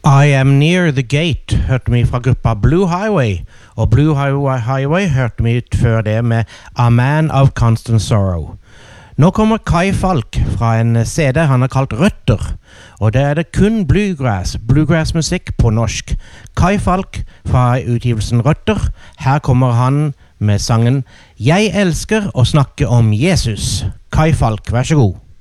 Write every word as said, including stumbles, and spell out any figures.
I Am Near the Gate hørte vi fra gruppa Blue Highway, og Blue Highway hørte vi ut før det med A Man of Constant Sorrow. Nå kommer Kai Falk fra en C D han har kalt Røtter, og det er det kun bluegrass, bluegrass-musikk på norsk. Kai Falk fra utgivelsen Røtter, her kommer han med sangen Jeg elsker å snakke om Jesus. Kai Falk, vær så god.